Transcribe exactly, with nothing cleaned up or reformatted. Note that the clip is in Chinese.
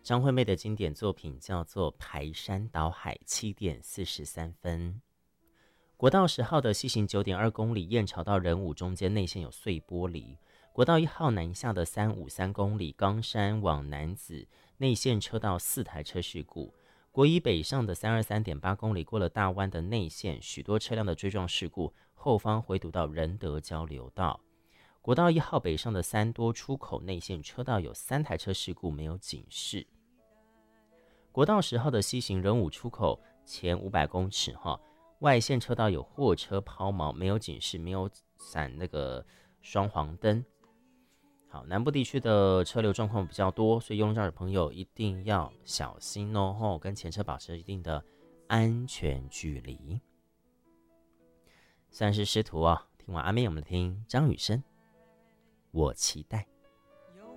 张惠妹的经典作品叫做《排山倒海》，七点四十三分。国道十号的西行九点二公里，燕巢到仁武中间内线有碎玻璃。国道一号南下的三五三公里，冈山往楠梓内线车道四台车事故。国一北上的三二三点八公里，过了大湾的内线，许多车辆的追撞事故，后方回堵到仁德交流道。国道一号北上的三多出口内线车道有三台车事故，没有警示。国道十号的西行仁武出口前五百公尺哈，外线车道有货车抛锚，没有警示，没有闪那个双黄灯。好，南部地区的车流状况比较多，所以用路上的朋友一定要小心哦，吼，跟前车保持一定的安全距离。虽然是师徒啊，听完阿妹，我们听张雨生，我期待。